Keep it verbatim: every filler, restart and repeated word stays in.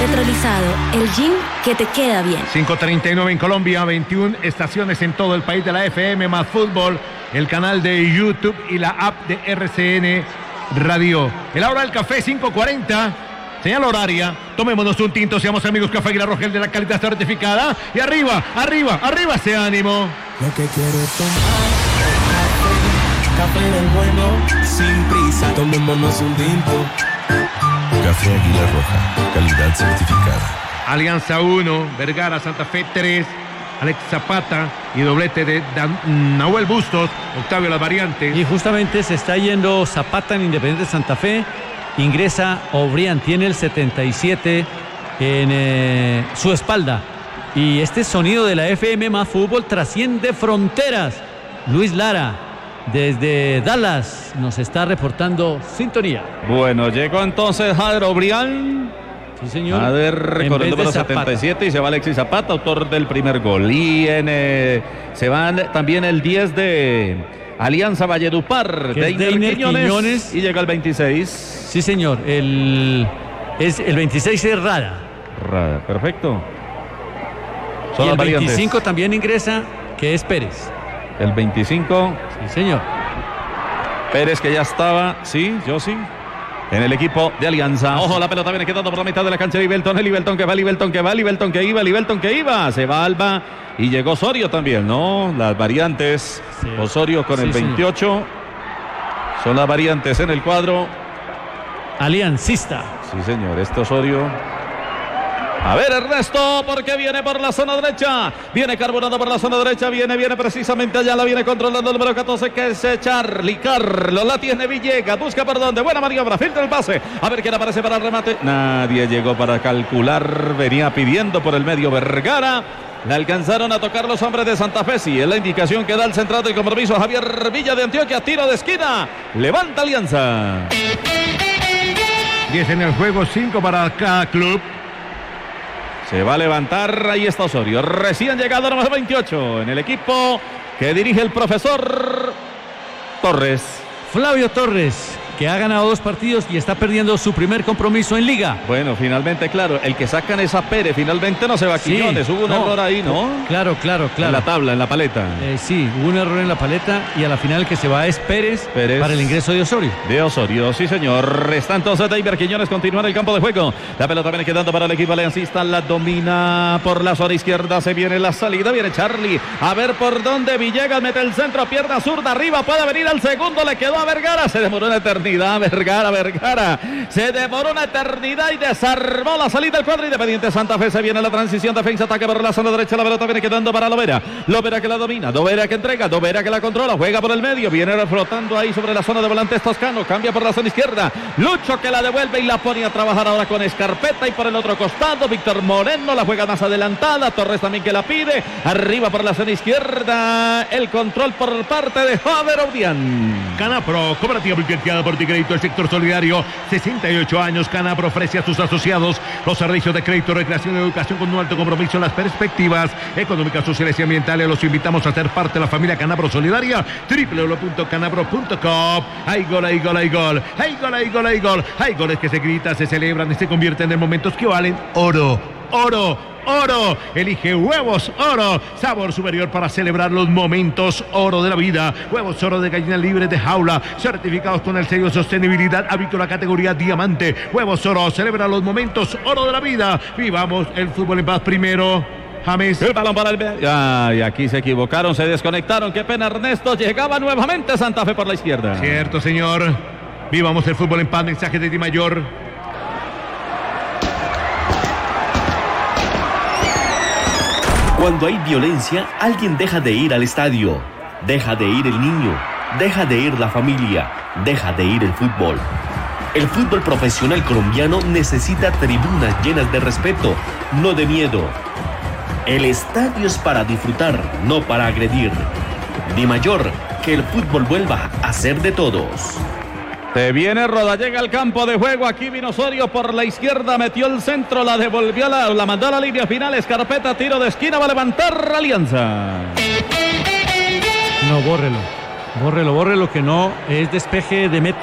Petrolizado, el gym que te queda bien. cinco treinta y nueve en Colombia, veintiuna estaciones en todo el país de la F M más fútbol, el canal de YouTube y la app de R C N Radio. El hora del café, cinco cuarenta. Señal horaria, tomémonos un tinto, seamos amigos. Café Águila Roja, el de la calidad certificada. Y arriba, arriba, arriba ese ánimo. Lo que quiero es tomar café, café del bueno, sin prisa. Tomémonos un tinto. Café Águila Roja, calidad certificada. Alianza uno, Vergara, Santa Fe tres, Alex Zapata y doblete de Dan, Nahuel Bustos, Octavio Las Variantes. Y justamente se está yendo Zapata en Independiente Santa Fe. Ingresa Obrián, tiene el setenta y siete en eh, su espalda. Y este sonido de la F M más fútbol trasciende fronteras. Luis Lara, desde Dallas, nos está reportando sintonía. Bueno, llegó entonces Jader Obrián. Sí, señor. Jader con el número setenta y siete y se va Alexis Zapata, autor del primer gol. Y en, eh, se van también el diez de Alianza Valledupar, Deiner Quiñones, Quiñones. Y llega el veintiséis. Sí, señor. El, es, el veintiséis es Rada. Rada, perfecto. Son y el veinticinco también ingresa, que es Pérez. El veinticinco. Sí, señor. Pérez, que ya estaba, sí, yo sí, en el equipo de Alianza. Ojo, la pelota viene quedando por la mitad de la cancha de Libelton. El Libelton que va, Libelton que va, Libelton que iba, Libelton que iba. Se va Alba y llegó Osorio también, ¿no? Las variantes. Sí. Osorio con sí, el veintiocho. Señor. Son las variantes en el cuadro aliancista. Sí, señor, este Osorio. A ver, Ernesto, porque viene por la zona derecha. Viene carbonado por la zona derecha. Viene, viene precisamente allá. La viene controlando el número catorce, que es Charlie Carlos. La tiene Villegas. Busca por dónde. Buena maniobra. Filtra el pase. A ver quién aparece para el remate. Nadie llegó para calcular. Venía pidiendo por el medio Vergara. Le alcanzaron a tocar los hombres de Santa Fe. Sí, es la indicación que da el central del compromiso. Javier Villa de Antioquia. Tiro de esquina. Levanta Alianza. diez en el juego, cinco para cada club. Se va a levantar, ahí está Osorio, recién llegado, número veintiocho, en el equipo que dirige el profesor Torres. Flavio Torres, que ha ganado dos partidos y está perdiendo su primer compromiso en Liga. Bueno, finalmente, claro, el que sacan es a Pérez, finalmente no se va a Quiñones, sí, hubo un no, error ahí, ¿no? Claro, claro, claro. En la tabla, en la paleta. Eh, sí, hubo un error en la paleta y a la final el que se va es Pérez, Pérez para el ingreso de Osorio. De Osorio, sí señor. Está entonces David Quiñones, continúa en el campo de juego. La pelota viene quedando para el equipo aliancista, la domina por la zona izquierda, se viene la salida, viene Charlie. A ver por dónde Villegas mete el centro, pierna zurda, arriba, puede venir al segundo, le quedó a Vergara, se demoró una eternidad, Vergara. Vergara, se demoró una eternidad y desarmó la salida del cuadro Independiente Santa Fe. Se viene la transición, defensa, ataque por la zona derecha, la pelota viene quedando para Lovera, Lovera que la domina, Lovera que entrega, Lovera que la controla, juega por el medio, viene flotando ahí sobre la zona de volantes Toscano, cambia por la zona izquierda, Lucho que la devuelve y la pone a trabajar ahora con Escarpeta, y por el otro costado Víctor Moreno la juega más adelantada, Torres también que la pide, arriba por la zona izquierda, el control por parte de Jader Obrián. Canapro, cooperativa financiada por ti crédito, el sector solidario, sesenta y ocho años. Canapro ofrece a sus asociados los servicios de crédito, recreación y educación con un alto compromiso en las perspectivas económicas, sociales y ambientales. Los invitamos a ser parte de la familia Canapro Solidaria. doble u doble u doble u punto canapro punto com. Hay gol, hay gol, hay gol. Hay gol, hay gol, hay gol. Hay goles que se gritan, se celebran y se convierten en momentos que valen oro. Oro. Oro, elige Huevos Oro, sabor superior para celebrar los momentos oro de la vida. Huevos Oro de gallina libre de jaula, certificados con el sello de sostenibilidad avícola categoría diamante. Huevos Oro, celebra los momentos oro de la vida. Vivamos el fútbol en paz primero. James. El balón para el... Ay, aquí se equivocaron, se desconectaron. Qué pena, Ernesto. Llegaba nuevamente Santa Fe por la izquierda. Cierto, señor. Vivamos el fútbol en paz. Mensaje de Di Mayor. Cuando hay violencia, alguien deja de ir al estadio, deja de ir el niño, deja de ir la familia, deja de ir el fútbol. El fútbol profesional colombiano necesita tribunas llenas de respeto, no de miedo. El estadio es para disfrutar, no para agredir. Di Mayor, que el fútbol vuelva a ser de todos. Se viene Roda, llega al campo de juego, aquí vino Osorio por la izquierda, metió el centro, la devolvió, la, la mandó a la línea final, Escarpeta, tiro de esquina, va a levantar Alianza. No, bórrelo, bórrelo, bórrelo, que no es despeje de meta.